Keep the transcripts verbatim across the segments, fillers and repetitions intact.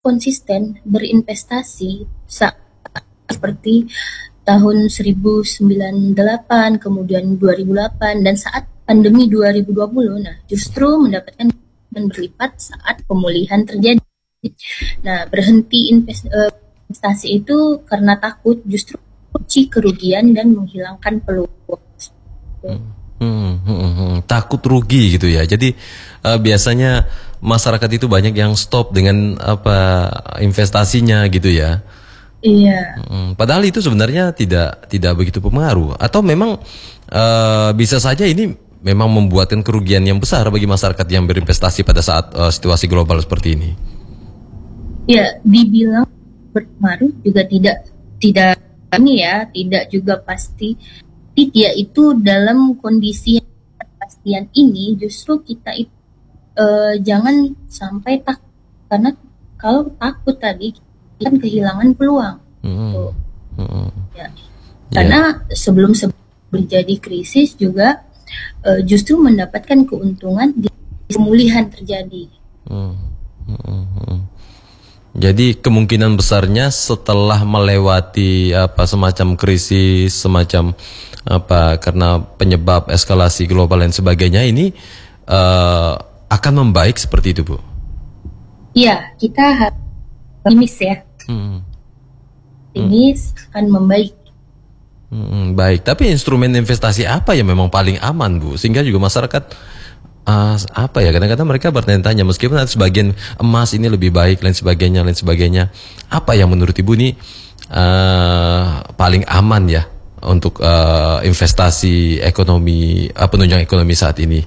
konsisten berinvestasi saat seperti tahun seribu sembilan ratus delapan, kemudian dua ribu delapan, dan saat pandemi dua ribu dua puluh, nah justru mendapatkan dan berlipat saat pemulihan terjadi. Nah, berhenti investasi itu karena takut justru kunci kerugian dan menghilangkan peluang. Hmm, hmm, hmm, hmm. Takut rugi gitu ya. Jadi uh, biasanya masyarakat itu banyak yang stop dengan apa investasinya gitu ya. Iya. Hmm, padahal itu sebenarnya tidak tidak begitu pengaruh. Atau memang uh, bisa saja ini memang membuatkan kerugian yang besar bagi masyarakat yang berinvestasi pada saat uh, situasi global seperti ini. Ya, dibilang berpengaruh juga tidak tidak ini ya, tidak juga pasti. Dia itu dalam kondisi kepastian ini justru kita itu uh, jangan sampai takut, karena kalau takut tadi kita kan kehilangan peluang. Hmm. Tuh. Hmm. Ya. Karena yeah. sebelum terjadi krisis juga uh, justru mendapatkan keuntungan di pemulihan terjadi. Hmm. Hmm. Hmm. Jadi kemungkinan besarnya setelah melewati apa semacam krisis, semacam apa karena penyebab eskalasi global dan sebagainya ini uh, akan membaik seperti itu, Bu. Iya, kita harus optimis ya. Hmm. Optimis hmm. akan membaik. Hmm, baik, tapi instrumen investasi apa yang memang paling aman, Bu? Sehingga juga masyarakat Uh, apa ya kadang-kadang mereka bertanya-tanya meskipun ada sebagian emas ini lebih baik lain sebagainya lain sebagainya apa yang menurut Ibu nih uh, paling aman ya untuk uh, investasi ekonomi uh, penunjang ekonomi saat ini?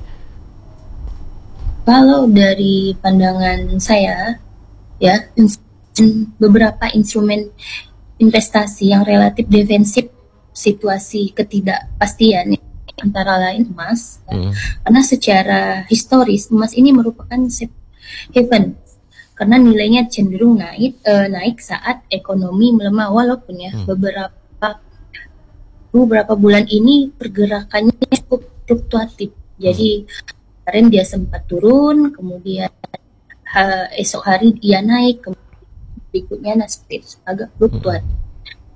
Kalau dari pandangan saya ya beberapa instrumen investasi yang relatif defensif situasi ketidakpastian antara lain emas, hmm. karena secara historis emas ini merupakan safe haven karena nilainya cenderung naik uh, naik saat ekonomi melemah, walaupun ya hmm. beberapa beberapa bulan ini pergerakannya cukup fluktuatif. Jadi kemarin dia sempat turun, kemudian uh, esok hari dia naik, kemudian berikutnya nah seperti itu, agak fluktuatif. Hmm.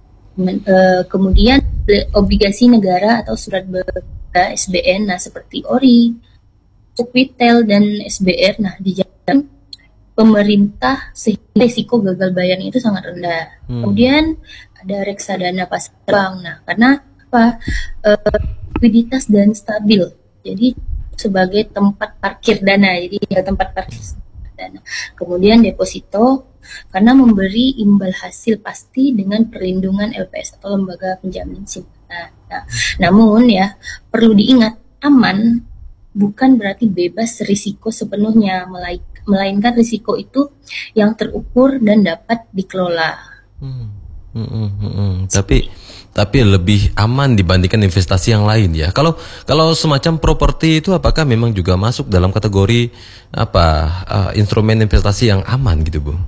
Kemudian obligasi negara atau surat berharga S B N, nah seperti O R I, Retail dan S B R, nah dijamin pemerintah sehingga risiko gagal bayarnya itu sangat rendah. Hmm. Kemudian ada reksadana pasar bank, nah karena apa? Likuiditas uh, dan stabil, jadi sebagai tempat parkir dana, jadi ya, tempat parkir dana. Kemudian deposito karena memberi imbal hasil pasti dengan perlindungan L P S atau lembaga penjamin simpanan. Nah, namun ya perlu diingat, aman bukan berarti bebas risiko sepenuhnya, melainkan risiko itu yang terukur dan dapat dikelola. Hmm. Hmm, hmm, hmm, hmm. Tapi tapi lebih aman dibandingkan investasi yang lain ya. Kalau kalau semacam properti itu apakah memang juga masuk dalam kategori apa uh, instrumen investasi yang aman gitu, Bu?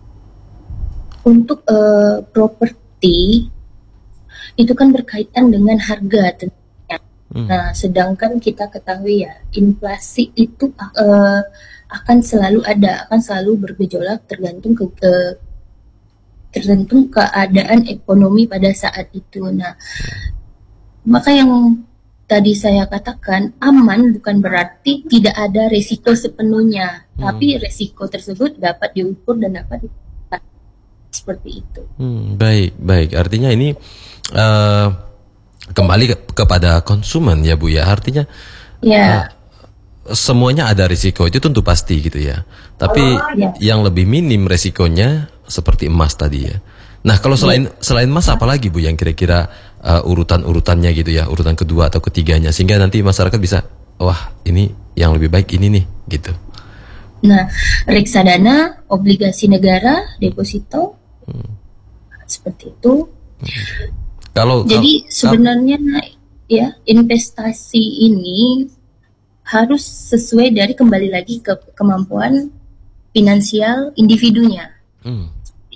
Untuk uh, properti itu kan berkaitan dengan harga tentunya. Hmm. Nah, sedangkan kita ketahui ya inflasi itu uh, akan selalu ada, akan selalu bergejolak tergantung ke, ke tergantung keadaan ekonomi pada saat itu. Nah, maka yang tadi saya katakan aman bukan berarti tidak ada resiko sepenuhnya, hmm. tapi resiko tersebut dapat diukur dan dapat diukur. Seperti itu. Hmm, baik, baik. Artinya ini uh, kembali ke, kepada konsumen ya, Bu ya. Artinya ya. uh, semuanya ada risiko, itu tentu pasti gitu ya. Tapi oh, ya. yang lebih minim risikonya seperti emas tadi ya. Nah, kalau selain ya. selain emas apa lagi, Bu, yang kira-kira uh, urutan-urutannya gitu ya, urutan kedua atau ketiganya, sehingga nanti masyarakat bisa, wah ini yang lebih baik ini nih, gitu. Nah, reksadana, obligasi negara, deposito. Hmm. Seperti itu. Hmm. Kalau jadi kalau, sebenarnya kalau, ya investasi ini harus sesuai dari kembali lagi ke kemampuan finansial individunya. Hmm.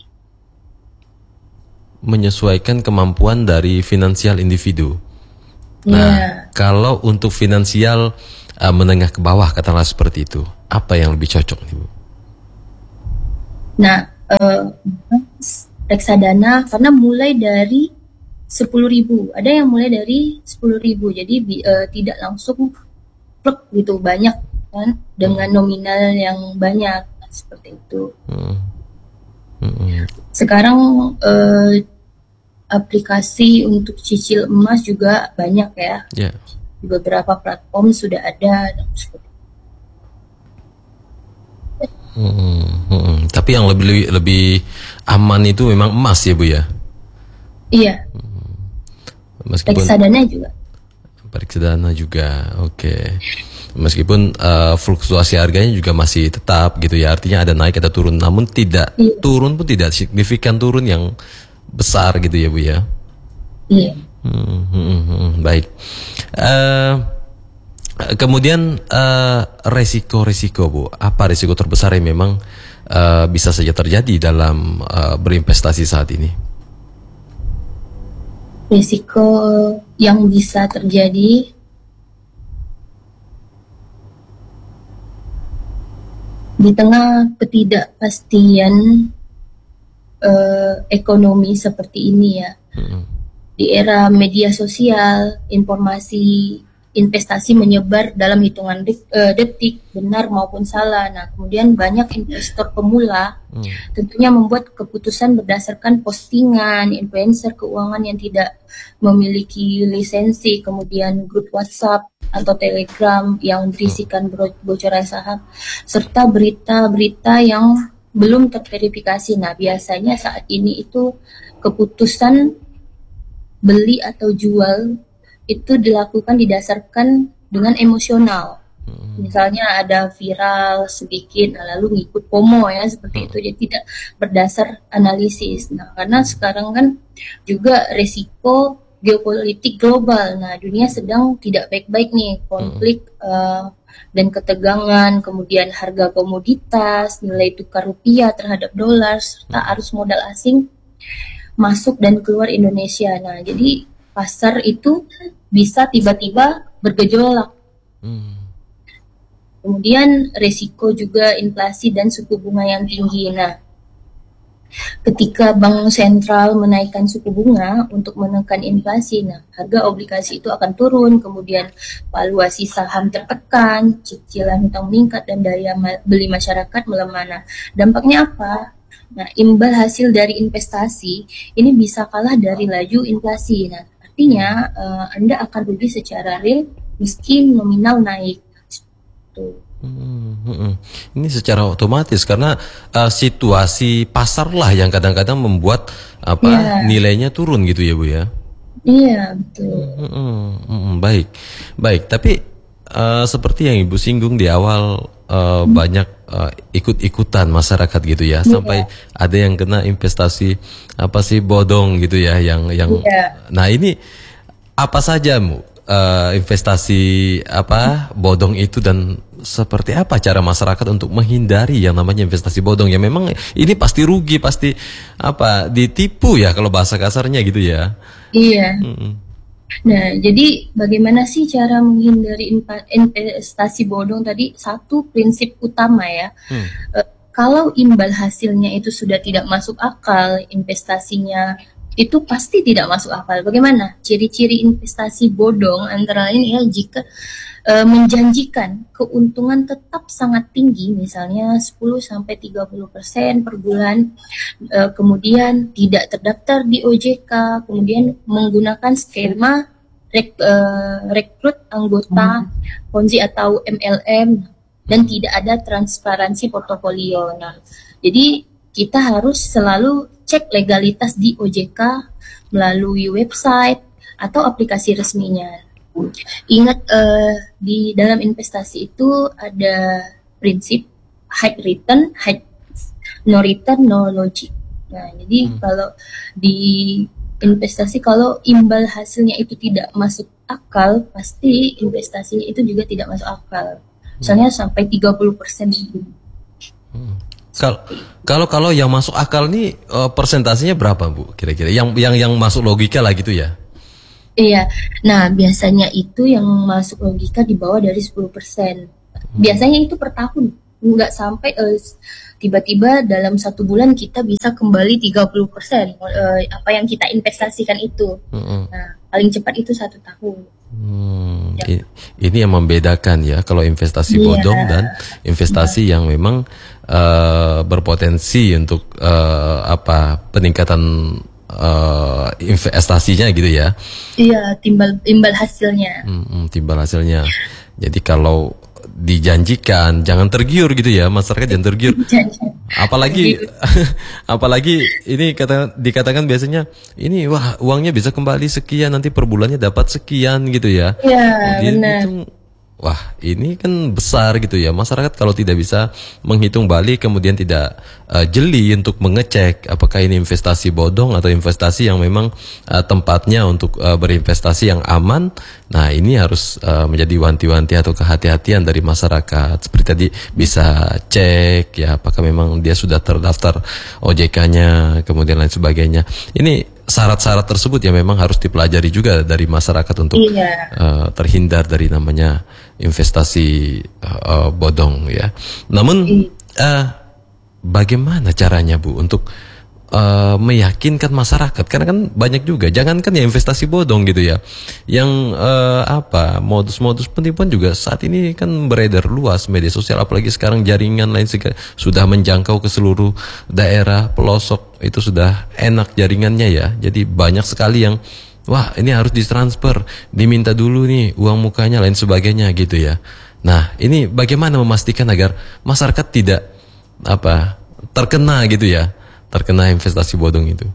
Menyesuaikan kemampuan dari finansial individu. Nah, yeah. kalau untuk finansial uh, menengah ke bawah katakanlah seperti itu, apa yang lebih cocok nih, Bu? Nah, uh, reksadana karena mulai dari sepuluh ribu, ada yang mulai dari sepuluh ribu, jadi uh, tidak langsung plek gitu banyak kan dengan nominal yang banyak seperti itu. Hmm. Hmm. Sekarang uh, aplikasi untuk cicil emas juga banyak ya. Yeah. Di beberapa platform sudah ada. Hmm, hmm. Tapi yang lebih lebih aman itu memang emas ya Bu ya. Iya. Meskipun reksadana juga. Reksadana juga, oke. Okay. Meskipun uh, fluktuasi harganya juga masih tetap gitu ya, artinya ada naik ada turun, namun tidak iya. turun pun tidak signifikan turun yang besar gitu ya Bu ya. Iya. Hmm, hmm, hmm, baik. Uh, kemudian uh, resiko-resiko Bu, apa resiko terbesar yang memang uh, bisa saja terjadi dalam uh, berinvestasi saat ini? Risiko yang bisa terjadi di tengah ketidakpastian uh, ekonomi seperti ini ya. Hmm. Di era media sosial, informasi investasi menyebar dalam hitungan de uh, detik, benar maupun salah. Nah, kemudian banyak investor pemula hmm. tentunya membuat keputusan berdasarkan postingan influencer keuangan yang tidak memiliki lisensi, kemudian grup WhatsApp atau Telegram yang berisikan bocoran saham, serta berita-berita yang belum terverifikasi. Nah, biasanya saat ini itu keputusan beli atau jual itu dilakukan didasarkan dengan emosional. Hmm. Misalnya ada viral sedikit, nah lalu ngikut FOMO ya seperti itu, jadi tidak berdasar analisis. Nah, karena sekarang kan juga resiko geopolitik global. Nah, dunia sedang tidak baik-baik nih, konflik hmm. uh, dan ketegangan, kemudian harga komoditas, nilai tukar rupiah terhadap dolar, serta arus modal asing masuk dan keluar Indonesia. Nah, jadi pasar itu bisa tiba-tiba bergejolak. Hmm. Kemudian resiko juga inflasi dan suku bunga yang tinggi. Nah, ketika bank sentral menaikkan suku bunga untuk menekan inflasi, nah harga obligasi itu akan turun, kemudian valuasi saham tertekan, cicilan hutang meningkat, dan daya beli masyarakat melemah. Nah, dampaknya apa? Nah, imbal hasil dari investasi ini bisa kalah dari laju inflasi. Nah, artinya uh, Anda akan rugi secara real meski nominal naik. Tuh. Hmm, hmm. Ini secara otomatis karena uh, situasi pasar lah yang kadang-kadang membuat apa yeah. nilainya turun gitu ya Bu ya. Iya betul. Hmm, hmm, hmm, baik, baik. Tapi uh, seperti yang Ibu singgung di awal uh, hmm. banyak uh, ikut-ikutan masyarakat gitu ya, yeah. sampai ada yang kena investasi apa sih bodong gitu ya, yang yang. Yeah. Nah ini apa saja Bu? Uh, investasi apa bodong itu, dan seperti apa cara masyarakat untuk menghindari yang namanya investasi bodong yang memang ini pasti rugi, pasti apa ditipu ya kalau bahasa kasarnya gitu ya. Iya. Mm-hmm. Nah, jadi bagaimana sih cara menghindari investasi bodong tadi? Satu prinsip utama ya. Hmm. Uh, kalau imbal hasilnya itu sudah tidak masuk akal, investasinya itu pasti tidak masuk akal. Bagaimana? Ciri-ciri investasi bodong antara lain ya jika e, menjanjikan keuntungan tetap sangat tinggi, misalnya sepuluh sampai tiga puluh persen per bulan, e, kemudian tidak terdaftar di O J K, kemudian menggunakan skema rek, e, rekrut anggota hmm. Ponzi atau M L M, dan tidak ada transparansi portofolio. Nah, jadi kita harus selalu cek legalitas di O J K melalui website atau aplikasi resminya. Ingat uh, di dalam investasi itu ada prinsip high return, high no return, no logic. Nah, jadi hmm. kalau di investasi kalau imbal hasilnya itu tidak masuk akal, pasti investasinya itu juga tidak masuk akal. Misalnya hmm. sampai tiga puluh persen. Hmm. Kalau kalau kalau yang masuk akal nih uh, persentasenya berapa Bu kira-kira? Yang yang yang masuk logika lah gitu ya? Iya. Nah, biasanya itu yang masuk logika di bawah dari sepuluh persen. Biasanya itu per tahun. nggak sampai uh, tiba-tiba dalam satu bulan kita bisa kembali tiga puluh persen uh, apa yang kita investasikan itu. Mm-hmm. Nah, paling cepat itu satu tahun. Hmm, ya. Ini yang membedakan ya, kalau investasi yeah. bodong dan investasi yeah. yang memang uh, berpotensi untuk uh, apa peningkatan uh, investasinya gitu ya. Iya, timbal timbal hasilnya. Hmm, timbal hasilnya. Jadi kalau dijanjikan jangan tergiur gitu ya, masyarakat jangan tergiur. Apalagi apalagi ini kata dikatakan biasanya ini wah uangnya bisa kembali sekian, nanti per bulannya dapat sekian gitu ya. Iya, benar. Itu, wah ini kan besar gitu ya. Masyarakat kalau tidak bisa menghitung balik kemudian tidak uh, jeli untuk mengecek apakah ini investasi bodong atau investasi yang memang uh, tempatnya untuk uh, berinvestasi yang aman. Nah ini harus uh, menjadi wanti-wanti atau kehati-hatian dari masyarakat. Seperti tadi bisa cek ya apakah memang dia sudah terdaftar O J K-nya kemudian lain sebagainya. Ini syarat-syarat tersebut yang memang harus dipelajari juga dari masyarakat untuk iya. uh, terhindar dari namanya investasi uh, bodong ya. Namun uh, bagaimana caranya Bu untuk uh, meyakinkan masyarakat? Karena kan banyak juga, jangankan ya investasi bodong gitu ya, yang uh, apa modus-modus penipuan juga saat ini kan beredar luas media sosial, apalagi sekarang jaringan lain sega, sudah menjangkau ke seluruh daerah pelosok. Itu sudah enak jaringannya ya. Jadi banyak sekali yang wah ini harus ditransfer, diminta dulu nih uang mukanya lain sebagainya gitu ya. Nah ini bagaimana memastikan agar masyarakat tidak apa terkena gitu ya, terkena investasi bodong itu.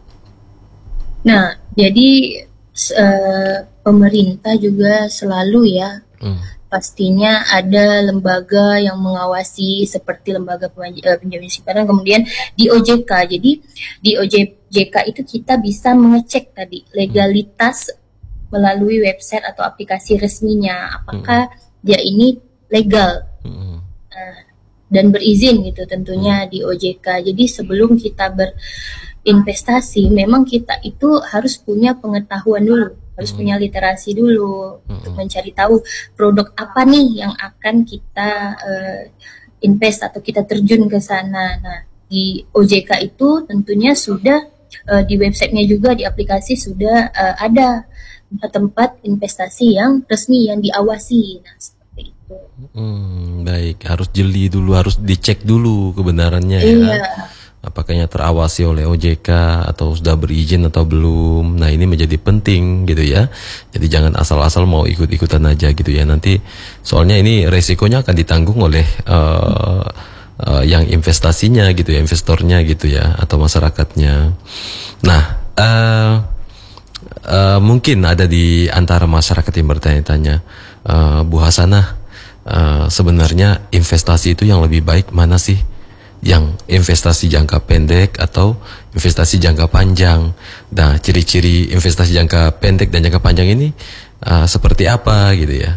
Nah jadi uh, pemerintah juga selalu ya hmm. pastinya ada lembaga yang mengawasi seperti lembaga penjamin simpanan, kemudian di O J K. Jadi di O J K itu kita bisa mengecek tadi legalitas melalui website atau aplikasi resminya, apakah hmm. dia ini legal hmm. uh, dan berizin gitu tentunya hmm. di O J K. Jadi sebelum kita berinvestasi memang kita itu harus punya pengetahuan dulu, harus hmm. punya literasi dulu hmm. untuk mencari tahu produk apa nih yang akan kita uh, invest atau kita terjun ke sana. Nah di O J K itu tentunya sudah uh, di websitenya juga, di aplikasi sudah uh, ada tempat-tempat investasi yang resmi yang diawasi. Nah seperti itu. Hmm, baik, harus jeli dulu, harus dicek dulu kebenarannya ya. Iya. Apakahnya terawasi oleh O J K atau sudah berizin atau belum. Nah ini menjadi penting gitu ya. Jadi jangan asal-asal mau ikut-ikutan aja gitu ya. Nanti soalnya ini resikonya akan ditanggung oleh uh, uh, yang investasinya gitu ya, investornya gitu ya, atau masyarakatnya. Nah uh, uh, mungkin ada di antara masyarakat yang bertanya-tanya, uh, Bu Hasanah, uh, sebenarnya investasi itu yang lebih baik mana sih? Yang investasi jangka pendek atau investasi jangka panjang. Nah, ciri-ciri investasi jangka pendek dan jangka panjang ini uh, seperti apa gitu ya?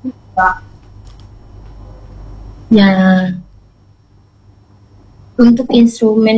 Ya, untuk instrumen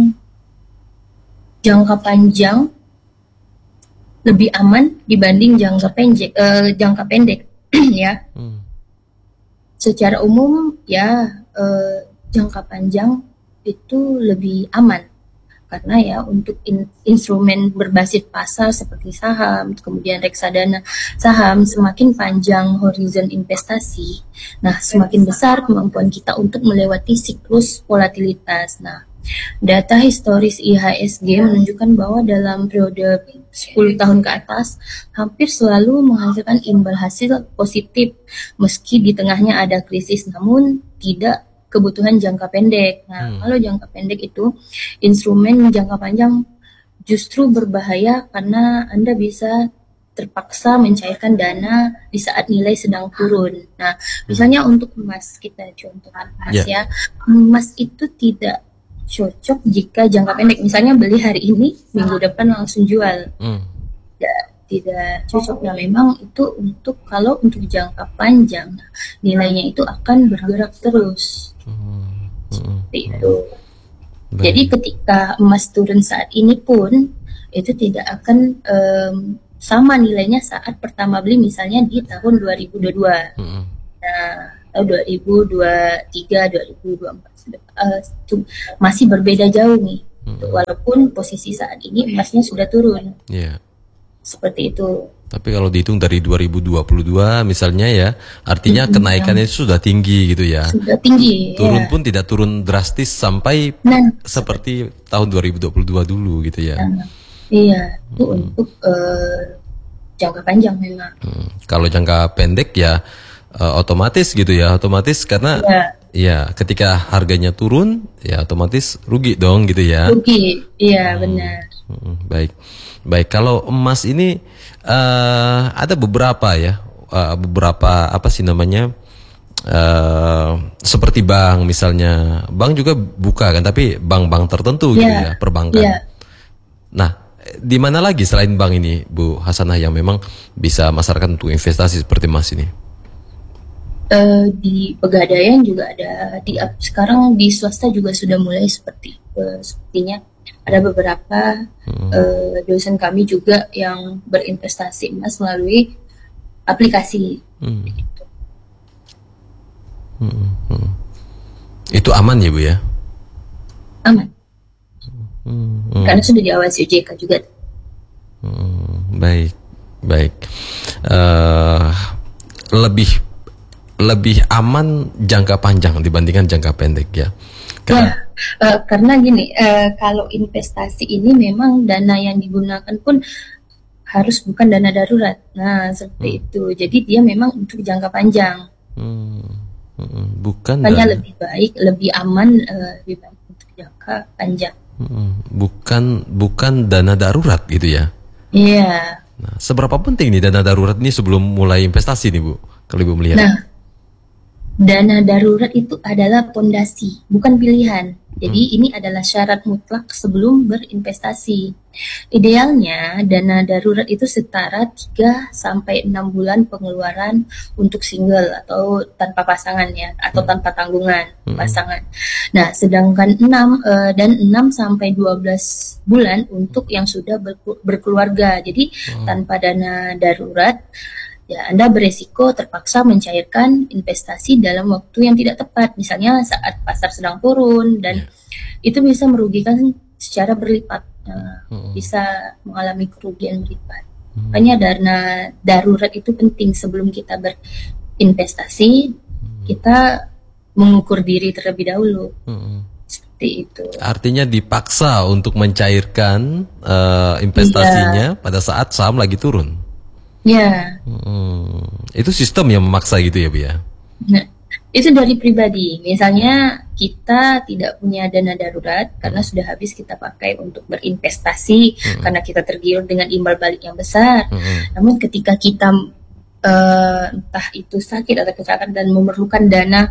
jangka panjang lebih aman dibanding jangka pendek, uh, jangka pendek, ya. Hmm. Secara umum, ya. Uh, jangka panjang itu lebih aman karena ya untuk in, instrumen berbasis pasar seperti saham, kemudian reksadana saham, semakin panjang horizon investasi, nah semakin besar kemampuan kita untuk melewati siklus volatilitas. Nah data historis I H S G menunjukkan bahwa dalam periode sepuluh tahun ke atas hampir selalu menghasilkan imbal hasil positif meski di tengahnya ada krisis, namun tidak kebutuhan jangka pendek. Nah, hmm. kalau jangka pendek itu instrumen jangka panjang justru berbahaya karena Anda bisa terpaksa mencairkan dana di saat nilai sedang turun. Nah, misalnya hmm. untuk emas, kita contohkan emas yeah. ya. Emas itu tidak cocok jika jangka pendek. Misalnya beli hari ini, minggu depan langsung jual. Hmm. Tidak, tidak cocok. Nah, memang itu untuk kalau untuk jangka panjang, nah, nilainya itu akan bergerak terus. Hmm. Seperti itu. Baik. Jadi ketika emas turun saat ini pun itu tidak akan um, sama nilainya saat pertama beli misalnya di tahun dua ribu dua puluh dua. Hmm. Nah, atau dua ribu dua puluh tiga, dua ribu dua puluh empat uh, masih berbeda jauh nih. Hmm. Walaupun posisi saat ini emasnya sudah turun. Yeah. Seperti itu. Tapi kalau dihitung dari dua ribu dua puluh dua misalnya ya, artinya hmm, kenaikannya itu sudah tinggi gitu ya. Sudah tinggi. Turun ya. pun tidak turun drastis sampai nah, seperti tahun dua ribu dua puluh dua dulu gitu ya. Nah, iya, itu hmm. untuk uh, jangka panjang memang. Hmm. Kalau jangka pendek ya uh, otomatis gitu ya, otomatis karena ya. ya ketika harganya turun ya otomatis rugi dong gitu ya. Rugi, iya hmm. benar. Hmm. Baik, baik. Kalau emas ini uh, ada beberapa ya, uh, beberapa apa sih namanya? Uh, seperti bank misalnya, bank juga buka kan, tapi bank-bank tertentu yeah. gitu ya, perbankan. Yeah. Nah, di mana lagi selain bank ini, Bu Hasanah, yang memang bisa masyarakat untuk investasi seperti emas ini? Uh, di Pegadaian juga ada, di sekarang di swasta juga sudah mulai seperti uh, sepertinya ada beberapa hmm. uh, dosen kami juga yang berinvestasi emas melalui aplikasi. Hmm. Gitu. Hmm, hmm. Itu aman ya Bu ya? Aman. Hmm, hmm. Karena sudah diawasi O J K juga. Hmm, baik, baik. Uh, lebih lebih aman jangka panjang dibandingkan jangka pendek ya. Karena, ya, uh, karena gini, uh, kalau investasi ini memang dana yang digunakan pun harus bukan dana darurat. Nah, seperti hmm. itu. Jadi dia memang untuk jangka panjang. Hmm. Hmm. Bukan. Makanya lebih baik, lebih aman, uh, lebih baik untuk jangka panjang. Hmm. Bukan, bukan dana darurat gitu ya? Iya. Nah, seberapa penting nih dana darurat ini sebelum mulai investasi nih Bu? Kalau Ibu melihat. Nah, dana darurat itu adalah pondasi, bukan pilihan. Jadi hmm. ini adalah syarat mutlak sebelum berinvestasi. Idealnya dana darurat itu setara tiga sampai enam bulan pengeluaran untuk single atau tanpa pasangan ya, atau hmm. tanpa tanggungan hmm. pasangan. Nah, sedangkan enam uh, dan enam sampai dua belas bulan untuk yang sudah berkeluarga. Jadi hmm. tanpa dana darurat ya, Anda beresiko terpaksa mencairkan investasi dalam waktu yang tidak tepat, misalnya saat pasar sedang turun, dan yeah. itu bisa merugikan secara berlipat, uh, hmm. bisa mengalami kerugian berlipat. Hmm. Makanya dana darurat itu penting sebelum kita berinvestasi, hmm. kita mengukur diri terlebih dahulu. Hmm. Seperti itu. Artinya dipaksa untuk mencairkan uh, investasinya yeah. pada saat saham lagi turun. Ya. Hmm, itu sistem yang memaksa gitu ya Bu ya? Nah, itu dari pribadi. Misalnya kita tidak punya dana darurat hmm. karena sudah habis kita pakai untuk berinvestasi hmm. karena kita tergiur dengan imbal balik yang besar. Hmm. Namun ketika kita uh, entah itu sakit atau kecelakaan dan memerlukan dana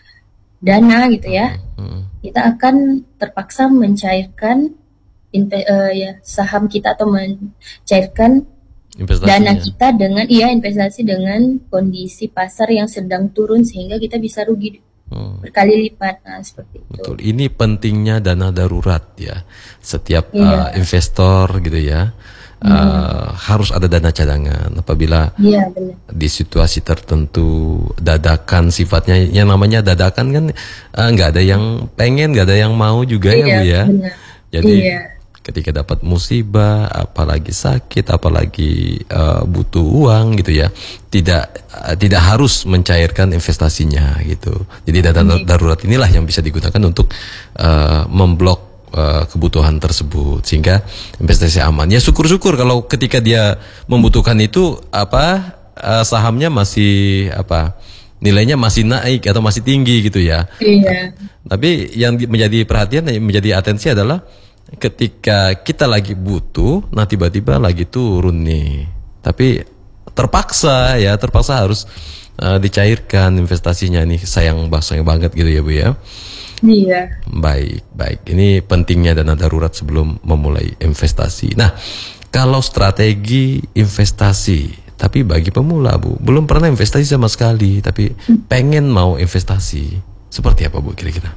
dana gitu ya, hmm. kita akan terpaksa mencairkan inve- uh, ya, saham kita atau mencairkan dana kita dengan iya investasi dengan kondisi pasar yang sedang turun sehingga kita bisa rugi hmm. berkali lipat. Nah, seperti itu. Betul. Ini pentingnya dana darurat ya. Setiap iya. uh, investor gitu ya uh, hmm. harus ada dana cadangan apabila iya, benar. di situasi tertentu dadakan sifatnya, yang namanya dadakan kan nggak uh, ada yang pengen, nggak ada yang mau juga iya, ya Bu ya. Benar. Jadi iya. ketika dapat musibah, apalagi sakit, apalagi uh, butuh uang gitu ya, tidak uh, tidak harus mencairkan investasinya gitu. Jadi dana okay. darurat inilah yang bisa digunakan untuk uh, memblok uh, kebutuhan tersebut sehingga investasi aman. Ya syukur-syukur kalau ketika dia membutuhkan itu apa uh, sahamnya masih apa nilainya masih naik atau masih tinggi gitu ya. Iya. Tapi yang menjadi perhatian, yang menjadi atensi adalah ketika kita lagi butuh, nah tiba-tiba lagi turun nih. Tapi terpaksa ya, terpaksa harus uh, dicairkan investasinya nih. Sayang, sayang banget gitu ya Bu ya. Iya. Baik, baik. Ini pentingnya dana darurat sebelum memulai investasi. Nah, kalau strategi investasi, tapi bagi pemula Bu, belum pernah investasi sama sekali, tapi pengen mau investasi, seperti apa Bu kira-kira?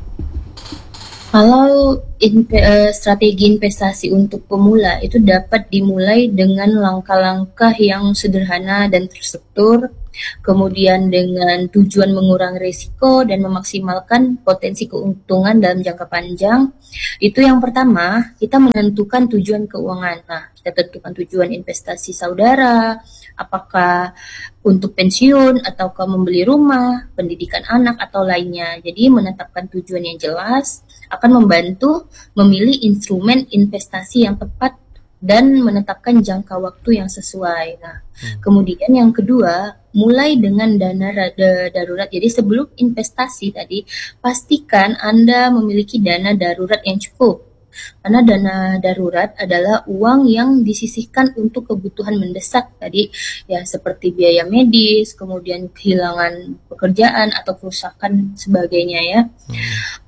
Kalau in, uh, strategi investasi untuk pemula itu dapat dimulai dengan langkah-langkah yang sederhana dan terstruktur Kemudian dengan tujuan mengurangi risiko dan memaksimalkan potensi keuntungan dalam jangka panjang. Itu yang pertama, kita menentukan tujuan keuangan. Nah, kita tentukan tujuan investasi saudara, apakah untuk pensiun, ataukah membeli rumah, pendidikan anak, atau lainnya. Jadi menetapkan tujuan yang jelas akan membantu memilih instrumen investasi yang tepat dan menetapkan jangka waktu yang sesuai. Nah, hmm. kemudian yang kedua, mulai dengan dana darurat. Jadi sebelum investasi tadi, pastikan Anda memiliki dana darurat yang cukup. Karena dana darurat adalah uang yang disisihkan untuk kebutuhan mendesak tadi, ya seperti biaya medis, kemudian kehilangan pekerjaan atau kerusakan sebagainya ya. Hmm.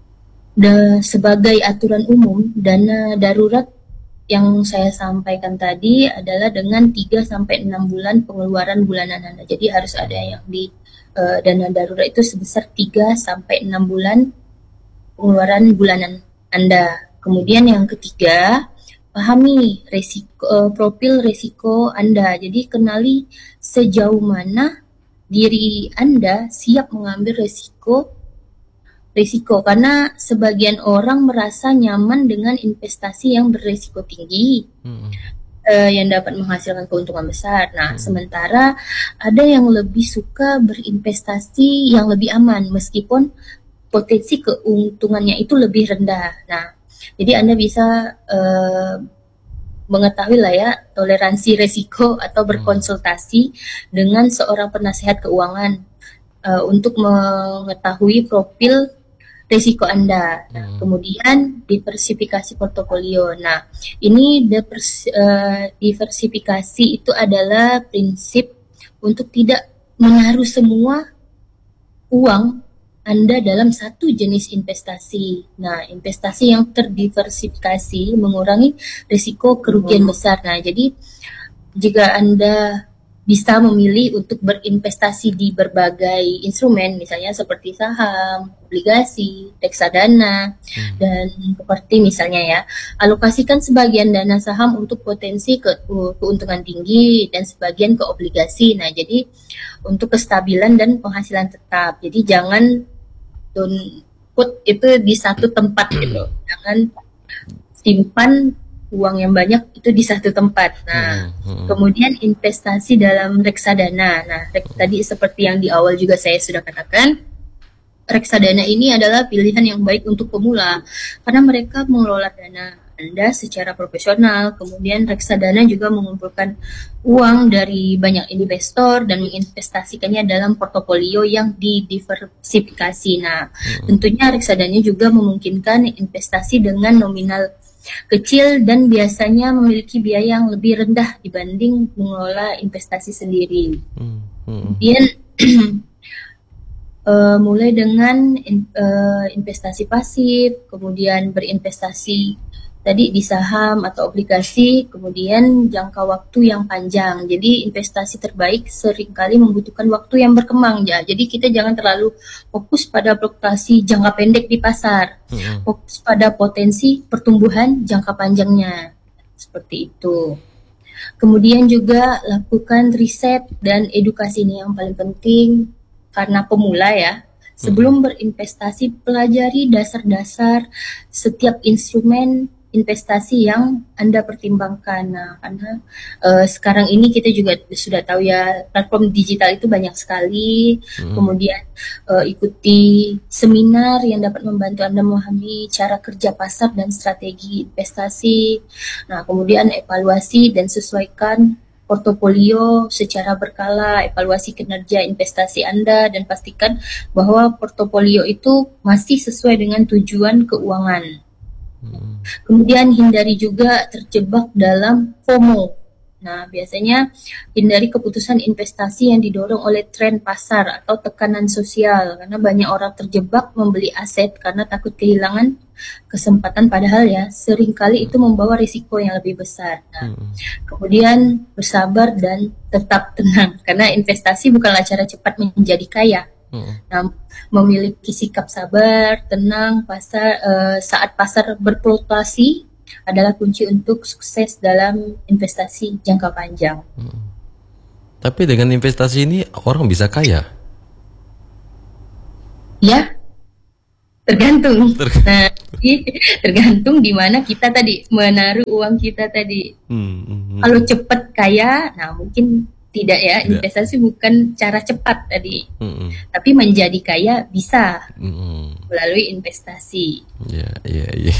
Dan sebagai aturan umum, dana darurat yang saya sampaikan tadi adalah dengan tiga sampai enam bulan pengeluaran bulanan Anda. Jadi harus ada yang di uh, dana darurat itu sebesar tiga sampai enam bulan pengeluaran bulanan Anda. Kemudian yang ketiga, pahami resiko, uh, profil resiko Anda. Jadi kenali sejauh mana diri Anda siap mengambil resiko risiko, karena sebagian orang merasa nyaman dengan investasi yang berisiko tinggi, hmm. uh, yang dapat menghasilkan keuntungan besar. Nah, hmm. sementara ada yang lebih suka berinvestasi yang lebih aman meskipun potensi keuntungannya itu lebih rendah. Nah, jadi Anda bisa uh, mengetahui lah ya toleransi risiko atau berkonsultasi hmm. dengan seorang penasehat keuangan uh, untuk mengetahui profil risiko Anda. Nah, hmm. kemudian diversifikasi portofolio. Nah, ini divers, uh, diversifikasi itu adalah prinsip untuk tidak menaruh semua uang Anda dalam satu jenis investasi. Nah, investasi yang terdiversifikasi mengurangi risiko kerugian hmm. besar. Nah, jadi jika Anda bisa memilih untuk berinvestasi di berbagai instrumen, misalnya seperti saham, obligasi, reksadana, hmm. dan properti misalnya ya. Alokasikan sebagian dana saham untuk potensi ke, keuntungan tinggi dan sebagian ke obligasi. Nah, jadi untuk kestabilan dan penghasilan tetap. Jadi jangan don't put itu di satu tempat gitu. Jangan simpan uang yang banyak itu di satu tempat. Nah, hmm, hmm. kemudian investasi dalam reksadana. Nah, rek, hmm. tadi seperti yang di awal juga saya sudah katakan, reksadana ini adalah pilihan yang baik untuk pemula karena mereka mengelola dana Anda secara profesional. Kemudian reksadana juga mengumpulkan uang dari banyak investor dan menginvestasikannya dalam portofolio yang didiversifikasi. Nah, hmm. tentunya reksadana juga memungkinkan investasi dengan nominal kecil dan biasanya memiliki biaya yang lebih rendah dibanding mengelola investasi sendiri. Hmm, hmm. Kemudian uh, mulai dengan in, uh, investasi pasif, kemudian berinvestasi tadi di saham atau obligasi, kemudian jangka waktu yang panjang. Jadi investasi terbaik seringkali membutuhkan waktu yang berkembang ya. Jadi kita jangan terlalu fokus pada fluktuasi jangka pendek di pasar. Hmm. Fokus pada potensi pertumbuhan jangka panjangnya. Seperti itu. Kemudian juga lakukan riset dan edukasi, ini yang paling penting karena pemula ya. Sebelum berinvestasi, pelajari dasar-dasar setiap instrumen investasi yang Anda pertimbangkan. Nah, karena uh, sekarang ini kita juga sudah tahu ya, platform digital itu banyak sekali. Hmm. Kemudian uh, ikuti seminar yang dapat membantu Anda memahami cara kerja pasar dan strategi investasi. Nah, kemudian evaluasi dan sesuaikan portofolio secara berkala, evaluasi kinerja investasi Anda dan pastikan bahwa portofolio itu masih sesuai dengan tujuan keuangan. Hmm. Kemudian hindari juga terjebak dalam FOMO. Nah, biasanya hindari keputusan investasi yang didorong oleh tren pasar atau tekanan sosial, karena banyak orang terjebak membeli aset karena takut kehilangan kesempatan, padahal ya seringkali itu membawa risiko yang lebih besar. Nah, hmm. kemudian bersabar dan tetap tenang, karena investasi bukanlah cara cepat menjadi kaya. Nah, memiliki sikap sabar, tenang pasar uh, saat pasar berfluktuasi adalah kunci untuk sukses dalam investasi jangka panjang. Hmm. Tapi dengan investasi ini orang bisa kaya. Ya, tergantung. Tergantung. Nah, tergantung di mana kita tadi menaruh uang kita tadi. Hmm, hmm, hmm. Kalau cepat kaya, nah mungkin tidak ya. Tidak. Investasi bukan cara cepat tadi, hmm. tapi menjadi kaya bisa hmm. melalui investasi. Ya, ya, ya.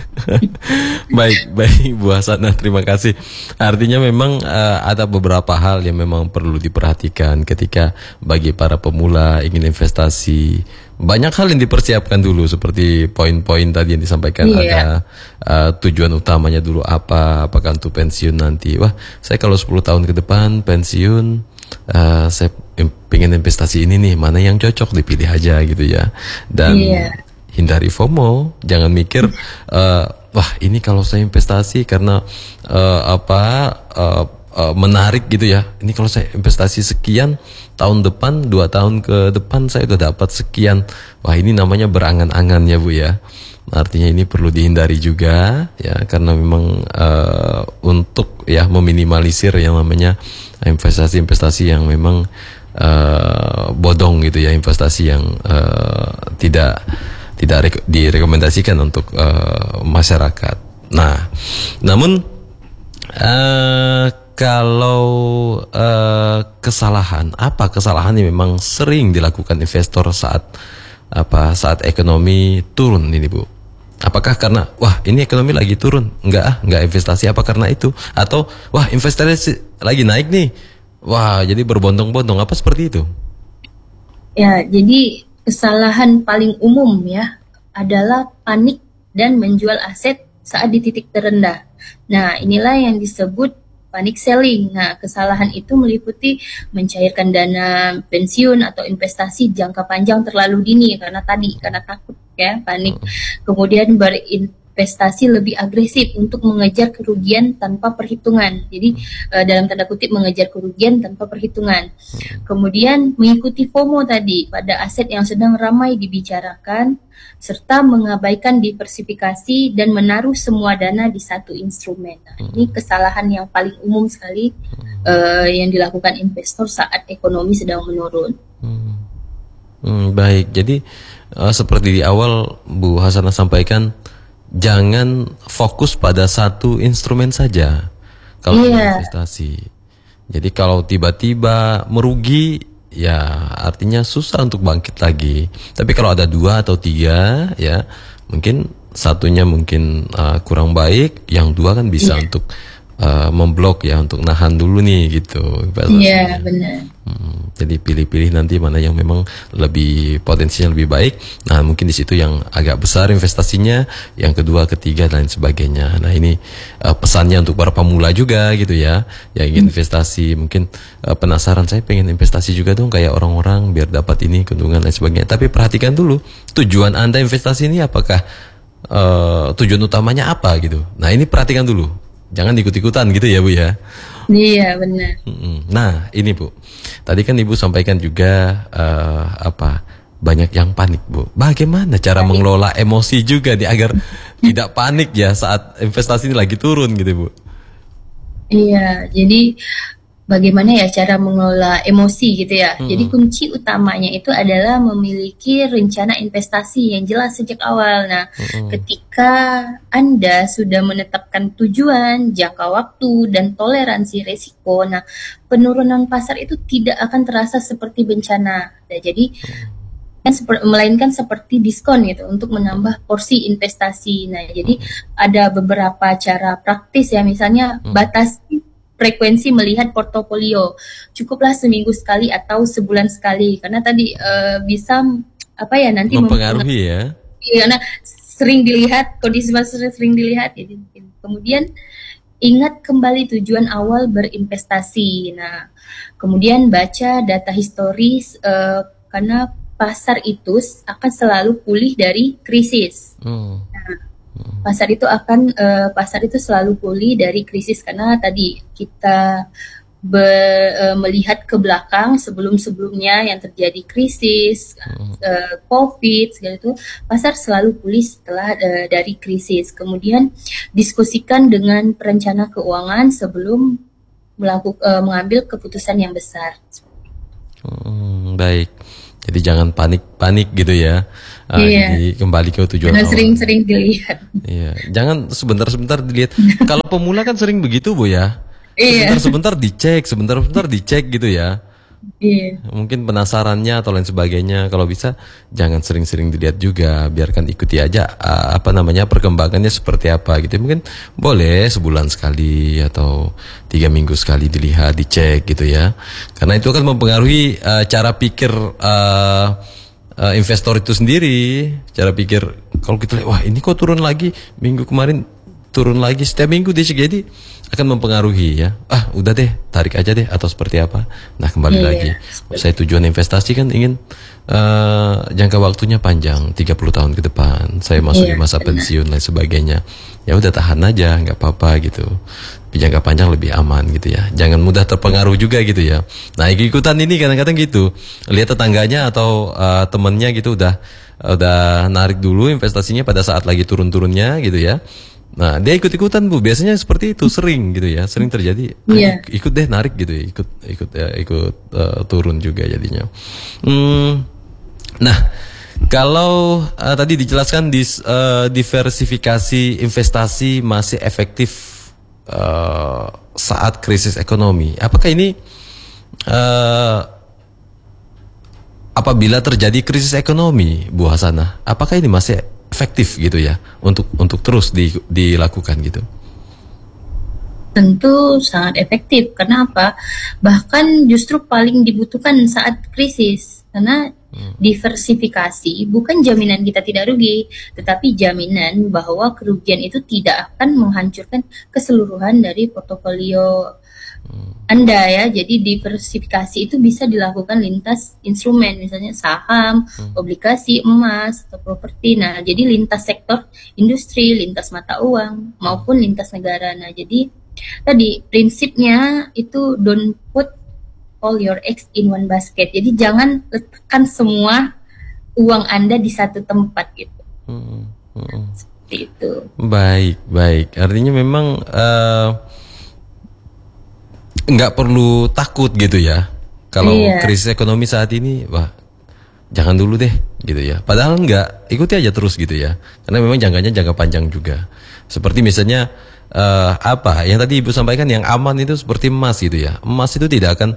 Baik, baik Bu Hasanah, terima kasih. Artinya memang uh, ada beberapa hal yang memang perlu diperhatikan ketika bagi para pemula ingin investasi. Banyak hal yang dipersiapkan dulu seperti poin-poin tadi yang disampaikan, yeah. Ada uh, tujuan utamanya dulu apa, apakah untuk pensiun nanti. Wah, saya kalau sepuluh tahun ke depan pensiun, uh, saya pengen investasi ini nih, mana yang cocok dipilih aja gitu ya. Dan yeah. hindari FOMO, jangan mikir uh, wah ini kalau saya investasi karena uh, apa uh, uh, menarik gitu ya. Ini kalau saya investasi sekian tahun depan, dua tahun ke depan saya udah dapat sekian. Wah ini namanya berangan-angan ya Bu ya. Artinya ini perlu dihindari juga ya, karena memang uh, untuk ya meminimalisir yang namanya investasi-investasi yang memang uh, bodong gitu ya, investasi yang uh, tidak tidak reko- direkomendasikan untuk uh, masyarakat. Nah, namun uh, kalau uh, kesalahan, apa kesalahan yang memang sering dilakukan investor saat apa saat ekonomi turun ini Bu? Apakah karena wah ini ekonomi lagi turun, enggak ah enggak investasi, apa karena itu? Atau wah investasi lagi naik nih, wah jadi berbondong-bondong, apa seperti itu? Ya, jadi kesalahan paling umum ya adalah panik dan menjual aset saat di titik terendah. Nah inilah yang disebut panic selling. Nah, kesalahan itu meliputi mencairkan dana pensiun atau investasi jangka panjang terlalu dini karena tadi karena takut ya, panik. Kemudian berinvestasi lebih agresif untuk mengejar kerugian tanpa perhitungan. Jadi uh, dalam tanda kutip mengejar kerugian tanpa perhitungan. Kemudian mengikuti FOMO tadi pada aset yang sedang ramai dibicarakan, serta mengabaikan diversifikasi dan menaruh semua dana di satu instrumen. Nah, ini kesalahan yang paling umum sekali uh, yang dilakukan investor saat ekonomi sedang menurun. Hmm. Hmm, baik, jadi uh, seperti di awal Bu Hasanah sampaikan, jangan fokus pada satu instrumen saja kalau yeah. investasi. Jadi kalau tiba-tiba merugi, ya artinya susah untuk bangkit lagi. Tapi kalau ada dua atau tiga, ya mungkin satunya mungkin uh, kurang baik, yang dua kan bisa yeah. untuk uh, memblok ya, untuk nahan dulu nih gitu. Iya yeah, benar. Hmm, jadi pilih-pilih nanti mana yang memang lebih potensinya lebih baik. Nah mungkin di situ yang agak besar investasinya, yang kedua, ketiga dan sebagainya. Nah ini uh, pesannya untuk para pemula juga gitu ya, yang ingin hmm. investasi, mungkin uh, penasaran, saya pengen investasi juga dong kayak orang-orang biar dapat ini keuntungan dan sebagainya. Tapi perhatikan dulu tujuan Anda investasi ini apakah uh, tujuan utamanya apa gitu. Nah ini perhatikan dulu, jangan ikut-ikutan gitu ya Bu ya. Iya benar. Nah ini Bu, tadi kan Ibu sampaikan juga uh, apa banyak yang panik Bu. Bagaimana cara panik. mengelola emosi juga nih agar tidak panik ya saat investasi ini lagi turun gitu Bu? Iya, jadi bagaimana ya cara mengelola emosi gitu ya. Hmm. Jadi kunci utamanya itu adalah memiliki rencana investasi yang jelas sejak awal. Nah, hmm. ketika Anda sudah menetapkan tujuan, jangka waktu, dan toleransi risiko, nah penurunan pasar itu tidak akan terasa seperti bencana. Nah, jadi hmm. melainkan seperti diskon gitu untuk menambah porsi investasi. Nah, jadi ada beberapa cara praktis ya, misalnya hmm. batasi frekuensi melihat portofolio, cukuplah seminggu sekali atau sebulan sekali, karena tadi uh, bisa apa ya nanti mempengaruhi ya. Iya, karena sering dilihat, kondisi pasar sering dilihat. Jadi, kemudian ingat kembali tujuan awal berinvestasi. Nah, kemudian baca data historis uh, karena pasar itu akan selalu pulih dari krisis. Hmm. Nah, pasar itu akan uh, pasar itu selalu pulih dari krisis karena tadi kita be, uh, melihat ke belakang sebelum-sebelumnya yang terjadi krisis, uh, COVID segala itu, pasar selalu pulih setelah uh, dari krisis. Kemudian diskusikan dengan perencana keuangan sebelum melakukan uh, mengambil keputusan yang besar. Hmm, baik. Jadi jangan panik-panik gitu ya. Uh, iya. Jadi kembali ke tujuan Jangan awal. sering-sering dilihat. Iya. Jangan sebentar-sebentar dilihat. Kalau pemula kan sering begitu Bu ya. Iya. Sebentar-sebentar dicek, sebentar-sebentar dicek gitu ya. Iya. Mungkin penasarannya atau lain sebagainya. Kalau bisa jangan sering-sering dilihat juga, biarkan ikuti aja uh, apa namanya perkembangannya seperti apa gitu. Mungkin boleh sebulan sekali atau tiga minggu sekali dilihat, dicek gitu ya. Karena itu akan mempengaruhi uh, cara pikir uh, uh, investor itu sendiri. Cara pikir kalau kita lihat, wah ini kok turun lagi minggu kemarin, turun lagi setiap minggu dia jadi akan mempengaruhi ya. Ah, udah deh, tarik aja deh atau seperti apa. Nah, kembali yeah, lagi. Yeah. Saya tujuan investasi kan ingin uh, jangka waktunya panjang, tiga puluh tahun ke depan. Saya masuk yeah, di masa benar. pensiun dan sebagainya. Ya udah tahan aja, nggak apa-apa gitu. Tapi jangka panjang lebih aman gitu ya. Jangan mudah terpengaruh juga gitu ya. Nah, ikut-ikutan ini kadang-kadang gitu. Lihat tetangganya atau uh, temennya gitu udah udah narik dulu investasinya pada saat lagi turun-turunnya gitu ya. Nah, dia ikut-ikutan Bu, biasanya seperti itu sering gitu ya, sering terjadi. Yeah. Ah, ikut deh narik gitu ya, ikut ikut ya, ikut uh, turun juga jadinya. Hmm, nah, kalau uh, tadi dijelaskan dis, uh, diversifikasi investasi masih efektif uh, saat krisis ekonomi. Apakah ini uh, apabila terjadi krisis ekonomi, Bu Hasanah, apakah ini masih efektif gitu ya untuk untuk terus di, dilakukan gitu? Tentu sangat efektif. Karena apa? Bahkan justru paling dibutuhkan saat krisis. Karena hmm. diversifikasi bukan jaminan kita tidak rugi, tetapi jaminan bahwa kerugian itu tidak akan menghancurkan keseluruhan dari portofolio Anda ya. Jadi diversifikasi itu bisa dilakukan lintas instrumen, misalnya saham, hmm. obligasi, emas, atau properti. Nah, jadi lintas sektor industri, lintas mata uang, maupun lintas negara. Nah, jadi tadi prinsipnya itu don't put all your eggs in one basket. Jadi jangan letakkan semua uang Anda di satu tempat gitu. Hmm. Hmm. Seperti itu. Baik, baik. Artinya memang uh, nggak perlu takut gitu ya. Kalau iya. krisis ekonomi saat ini, wah jangan dulu deh gitu ya. Padahal nggak, ikuti aja terus gitu ya. Karena memang jangkanya jangka panjang juga. Seperti misalnya uh, apa yang tadi Ibu sampaikan, yang aman itu seperti emas gitu ya. Emas itu tidak akan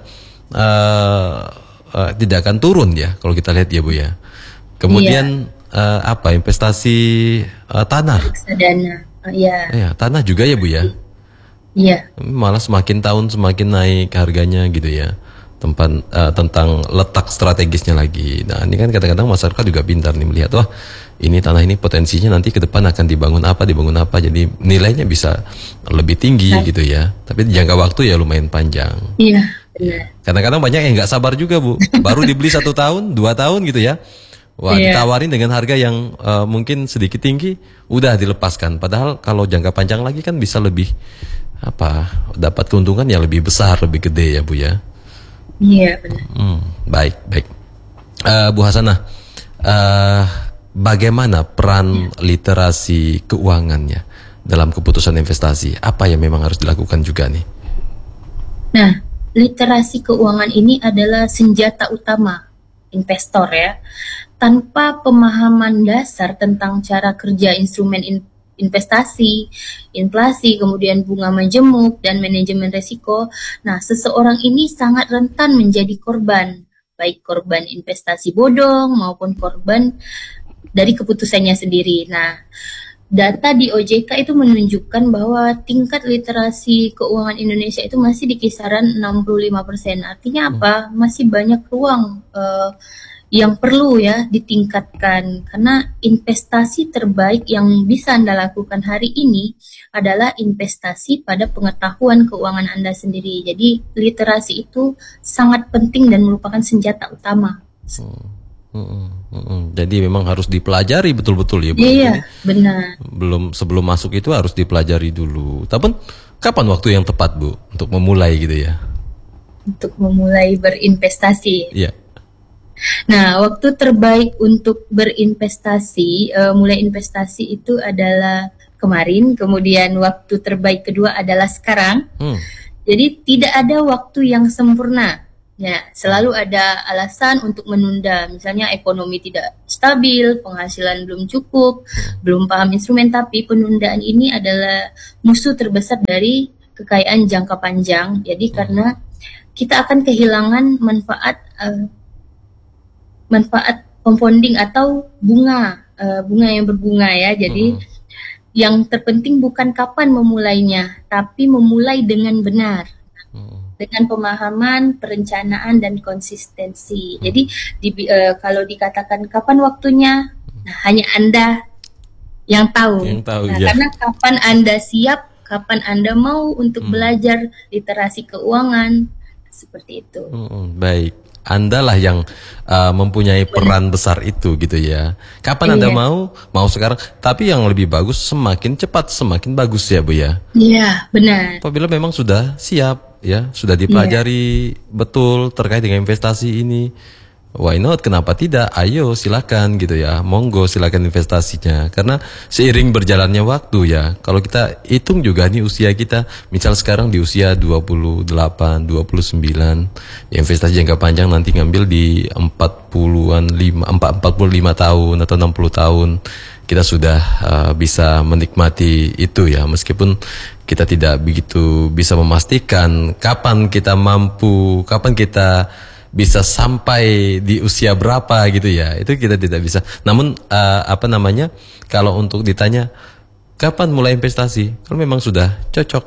uh, uh, tidak akan turun ya kalau kita lihat ya Bu ya. Kemudian iya. uh, apa investasi uh, tanah. Reksadana. Oh, iya. Ya, tanah juga ya Bu ya. Iya. Malah semakin tahun semakin naik harganya gitu ya. Tempat uh, tentang letak strategisnya lagi. Nah, ini kan kadang-kadang masyarakat juga pintar nih melihat, wah ini tanah ini potensinya nanti ke depan akan dibangun apa, dibangun apa. Jadi nilainya bisa lebih tinggi nah. gitu ya. Tapi jangka waktu ya lumayan panjang. Iya, benar. Kadang-kadang banyak yang nggak sabar juga Bu. Baru dibeli satu tahun, dua tahun gitu ya. Wah, iya. ditawarin dengan harga yang uh, mungkin sedikit tinggi, udah dilepaskan. Padahal kalau jangka panjang lagi kan bisa lebih apa dapat keuntungan yang lebih besar, lebih gede ya Bu ya. Iya benar. Hmm, baik baik. Uh, Bu Hasanah, uh, bagaimana peran ya. literasi keuangannya dalam keputusan investasi? Apa yang memang harus dilakukan juga nih? Nah, literasi keuangan ini adalah senjata utama investor ya. Tanpa pemahaman dasar tentang cara kerja instrumen in investasi, inflasi, kemudian bunga majemuk, dan manajemen risiko. Nah, seseorang ini sangat rentan menjadi korban, baik korban investasi bodong maupun korban dari keputusannya sendiri. Nah, data di O J K itu menunjukkan bahwa tingkat literasi keuangan Indonesia itu masih di kisaran enam puluh lima persen. Artinya apa? Masih banyak ruang uh, yang perlu ya ditingkatkan, karena investasi terbaik yang bisa Anda lakukan hari ini adalah investasi pada pengetahuan keuangan Anda sendiri. Jadi literasi itu sangat penting dan merupakan senjata utama. Hmm, hmm, hmm, hmm. Jadi memang harus dipelajari betul-betul ya Bu. Iya, benar. Belum sebelum masuk itu harus dipelajari dulu. Tapi kapan waktu yang tepat Bu untuk memulai gitu ya? Untuk memulai berinvestasi. Iya. Nah, waktu terbaik untuk berinvestasi, uh, mulai investasi itu adalah kemarin, kemudian waktu terbaik kedua adalah sekarang, hmm. Jadi tidak ada waktu yang sempurna. Ya, selalu ada alasan untuk menunda. Misalnya ekonomi tidak stabil, penghasilan belum cukup, belum paham instrumen, tapi penundaan ini adalah musuh terbesar dari kekayaan jangka panjang. Jadi karena kita akan kehilangan manfaat uh, manfaat compounding atau bunga, uh, bunga yang berbunga ya. Jadi hmm. yang terpenting bukan kapan memulainya, tapi memulai dengan benar. Dengan pemahaman, perencanaan, dan konsistensi. Jadi di, uh, kalau dikatakan kapan waktunya, nah, hanya Anda yang tahu. Yang tahu nah, ya. Karena kapan Anda siap, kapan Anda mau untuk hmm. belajar literasi keuangan, seperti itu. Hmm, baik, Anda lah yang uh, mempunyai peran besar itu gitu ya. Kapan Anda iya. mau, mau sekarang. Tapi yang lebih bagus, semakin cepat semakin bagus ya Bu ya. Iya, benar. Apabila memang sudah siap, ya sudah dipelajari yeah. betul terkait dengan investasi ini, why not, kenapa tidak, ayo silakan gitu ya, monggo silakan investasinya. Karena seiring berjalannya waktu ya, kalau kita hitung juga nih usia kita, misal sekarang di usia dua puluh delapan, dua puluh sembilan, ya investasi jangka panjang nanti ngambil di empat puluhan, empat puluh lima tahun atau enam puluh tahun, kita sudah uh, bisa menikmati itu ya, meskipun kita tidak begitu bisa memastikan kapan kita mampu, kapan kita bisa sampai di usia berapa gitu ya, itu kita tidak bisa. Namun uh, apa namanya, kalau untuk ditanya kapan mulai investasi, kalau memang sudah cocok,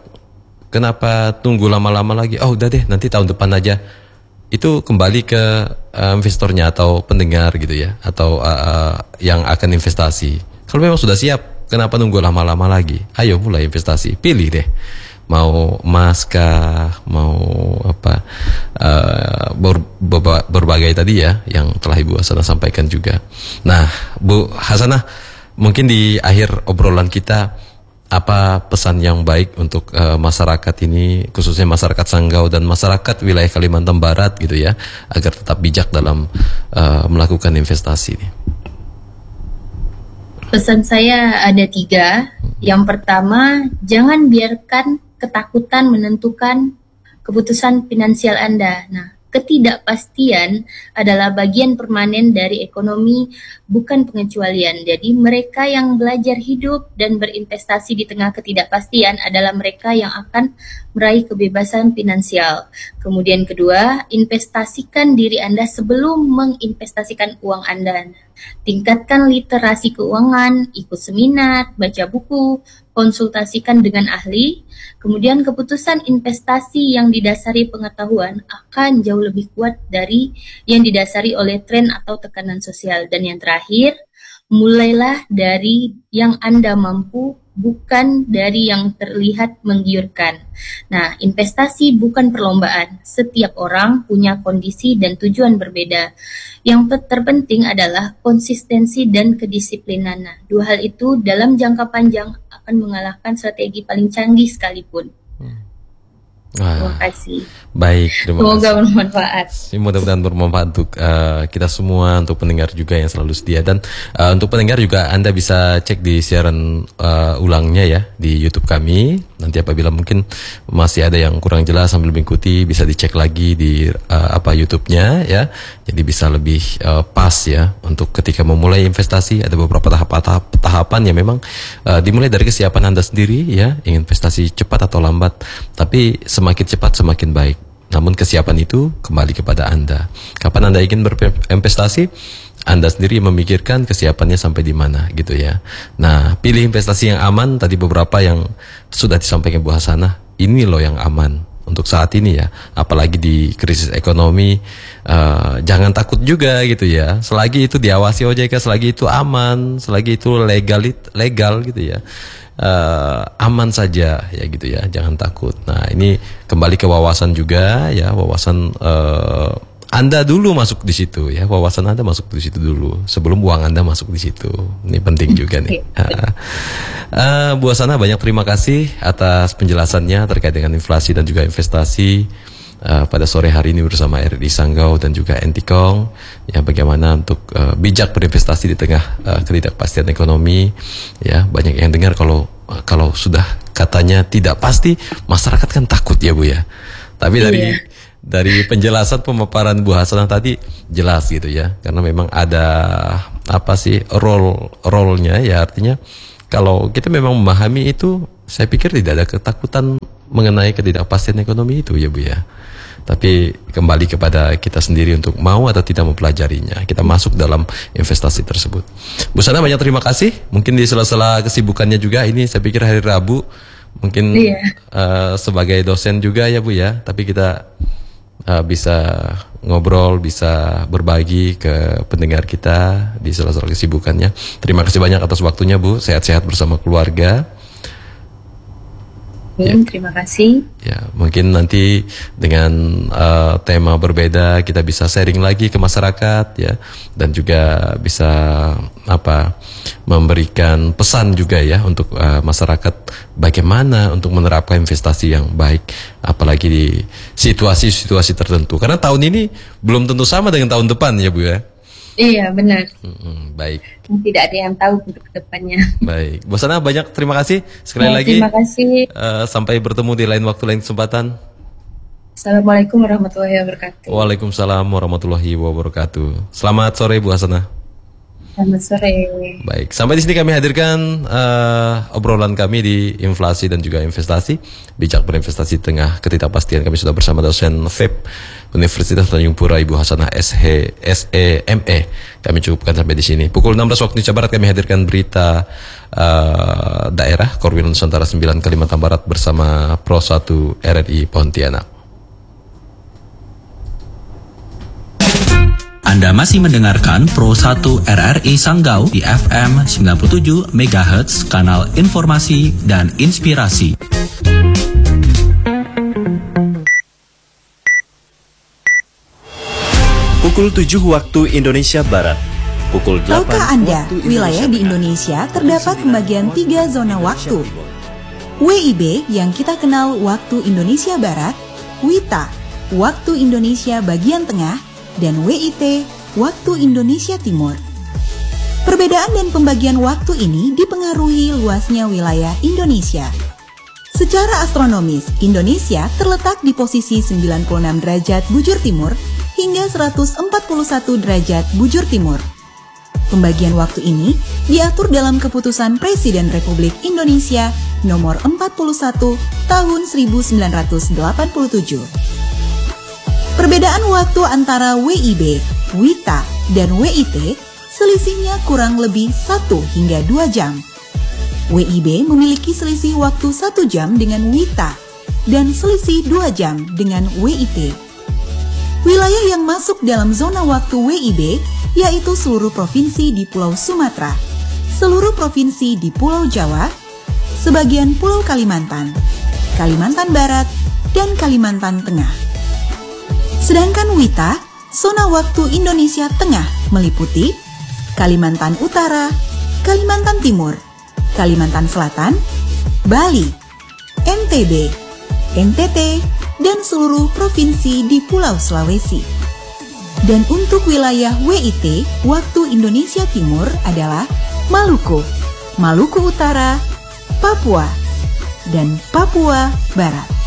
kenapa tunggu lama-lama lagi? Oh udah deh, nanti tahun depan aja. Itu kembali ke uh, investornya atau pendengar gitu ya, atau uh, yang akan investasi. Kalau memang sudah siap, kenapa nunggu lama-lama lagi? Ayo mulai investasi, pilih deh. Mau emas kah, mau apa, uh, ber, ber, berbagai tadi ya, yang telah Ibu Hasanah sampaikan juga. Nah, Bu Hasanah, mungkin di akhir obrolan kita, apa pesan yang baik untuk uh, masyarakat ini, khususnya masyarakat Sanggau dan masyarakat wilayah Kalimantan Barat gitu ya, agar tetap bijak dalam uh, melakukan investasi ini? Pesan saya ada tiga. Yang pertama, jangan biarkan ketakutan menentukan keputusan finansial Anda. Nah, ketidakpastian adalah bagian permanen dari ekonomi, bukan pengecualian. Jadi mereka yang belajar hidup dan berinvestasi di tengah ketidakpastian adalah mereka yang akan meraih kebebasan finansial. Kemudian kedua, investasikan diri Anda sebelum menginvestasikan uang Anda. Tingkatkan literasi keuangan, ikut seminar, baca buku, konsultasikan dengan ahli. Kemudian keputusan investasi yang didasari pengetahuan akan jauh lebih kuat dari yang didasari oleh tren atau tekanan sosial. Dan yang terakhir, mulailah dari yang Anda mampu, bukan dari yang terlihat menggiurkan. Nah, investasi bukan perlombaan. Setiap orang punya kondisi dan tujuan berbeda. Yang terpenting adalah konsistensi dan kedisiplinan. Nah, dua hal itu dalam jangka panjang akan mengalahkan strategi paling canggih sekalipun. Hmm. Ah, terima kasih. Baik, terima Semoga kasih. bermanfaat. Mudah-mudahan bermanfaat untuk uh, kita semua, untuk pendengar juga yang selalu setia. Dan uh, untuk pendengar juga Anda bisa cek di siaran uh, ulangnya ya di YouTube kami. Nanti apabila mungkin masih ada yang kurang jelas sambil mengikuti, bisa dicek lagi di uh, apa YouTube-nya ya. Jadi bisa lebih uh, pas ya untuk ketika memulai investasi. Ada beberapa tahapan-tahapan yang memang uh, dimulai dari kesiapan Anda sendiri ya, ingin investasi cepat atau lambat. Tapi semakin cepat semakin baik. Namun kesiapan itu kembali kepada Anda. Kapan Anda ingin berinvestasi, Anda sendiri memikirkan kesiapannya sampai di mana gitu ya. Nah, pilih investasi yang aman. Tadi beberapa yang sudah disampaikan Bu Hasanah, ini loh yang aman untuk saat ini ya. Apalagi di krisis ekonomi, uh, jangan takut juga gitu ya. Selagi itu diawasi O J K, selagi itu aman, selagi itu legal legal gitu ya. Uh, aman saja ya gitu ya, jangan takut. Nah, ini kembali ke wawasan juga ya, wawasan uh, Anda dulu masuk di situ ya, wawasan Anda masuk di situ dulu sebelum uang Anda masuk di situ. Ini penting juga nih. Uh, uh, Bu Hasanah, banyak terima kasih atas penjelasannya terkait dengan inflasi dan juga investasi uh, pada sore hari ini bersama R R I Sanggau dan juga Entikong ya, bagaimana untuk uh, bijak berinvestasi di tengah uh, ketidakpastian ekonomi ya. Banyak yang dengar kalau kalau sudah katanya tidak pasti, masyarakat kan takut ya Bu ya. Tapi dari iya. dari penjelasan pemaparan Bu Hasanah tadi jelas gitu ya, karena memang ada apa sih role role-nya ya, artinya kalau kita memang memahami itu, saya pikir tidak ada ketakutan mengenai ketidakpastian ekonomi itu ya Bu ya. Tapi kembali kepada kita sendiri untuk mau atau tidak mempelajarinya, kita masuk dalam investasi tersebut. Bu Sana, banyak terima kasih. Mungkin di sela-sela kesibukannya juga, ini saya pikir hari Rabu, mungkin iya. uh, sebagai dosen juga ya Bu ya. Tapi kita uh, bisa ngobrol, bisa berbagi ke pendengar kita di sela-sela kesibukannya. Terima kasih banyak atas waktunya Bu. Sehat-sehat bersama keluarga. Ya. Terima kasih. Ya, mungkin nanti dengan uh, tema berbeda kita bisa sharing lagi ke masyarakat ya, dan juga bisa apa memberikan pesan juga ya untuk uh, masyarakat bagaimana untuk menerapkan investasi yang baik, apalagi di situasi-situasi tertentu. Karena tahun ini belum tentu sama dengan tahun depan ya Bu ya. Iya benar. Hmm, baik. Tidak ada yang tahu untuk kedepannya. Baik, Bu Sana, banyak terima kasih sekali ya, lagi. Terima kasih. Uh, sampai bertemu di lain waktu, lain kesempatan. Assalamualaikum warahmatullahi wabarakatuh. Waalaikumsalam warahmatullahi wabarakatuh. Selamat sore Bu Hasanah. Selamat sore. Baik, sampai di sini kami hadirkan uh, obrolan kami di inflasi dan juga investasi. Bijak berinvestasi tengah ketidakpastian. Kami sudah bersama dosen F E P Universitas Tanjung Pura, Ibu Hasanah S E M E. Kami cukupkan sampai di sini. Pukul enam belas waktu Indonesia Barat kami hadirkan berita uh, daerah Korwil Nusantara sembilan Kalimantan Barat bersama Pro satu R R I Pontianak. Anda masih mendengarkan Pro satu R R I Sanggau di F M sembilan puluh tujuh megahertz, kanal informasi dan inspirasi. Pukul tujuh waktu Indonesia Barat. Pukul delapan Tahukah Anda, waktu wilayah di Indonesia terdapat pembagian tiga zona waktu. W I B yang kita kenal waktu Indonesia Barat, W I T A waktu Indonesia bagian tengah, dan W I T waktu Indonesia Timur. Perbedaan dan pembagian waktu ini dipengaruhi luasnya wilayah Indonesia. Secara astronomis, Indonesia terletak di posisi sembilan puluh enam derajat bujur timur hingga seratus empat puluh satu derajat bujur timur. Pembagian waktu ini diatur dalam Keputusan Presiden Republik Indonesia Nomor empat puluh satu Tahun seribu sembilan ratus delapan puluh tujuh. Perbedaan waktu antara W I B, W I T A, dan W I T selisihnya kurang lebih satu hingga dua jam. W I B memiliki selisih waktu satu jam dengan W I T A dan selisih dua jam dengan W I T. Wilayah yang masuk dalam zona waktu W I B yaitu seluruh provinsi di Pulau Sumatera, seluruh provinsi di Pulau Jawa, sebagian Pulau Kalimantan, Kalimantan Barat, dan Kalimantan Tengah. Sedangkan W I T A, zona waktu Indonesia Tengah meliputi Kalimantan Utara, Kalimantan Timur, Kalimantan Selatan, Bali, N T B, N T T, dan seluruh provinsi di Pulau Sulawesi. Dan untuk wilayah W I T, waktu Indonesia Timur adalah Maluku, Maluku Utara, Papua, dan Papua Barat.